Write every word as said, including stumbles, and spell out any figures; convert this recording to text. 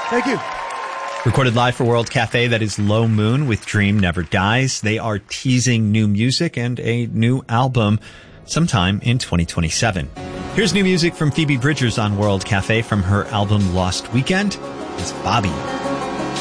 Thank you. Recorded live for World Cafe, that is Low Moon with Dream Never Dies. They are teasing new music and a new album sometime in twenty twenty-seven. Here's new music from Phoebe Bridgers on World Cafe from her album Lost Weekend. It's Bobby.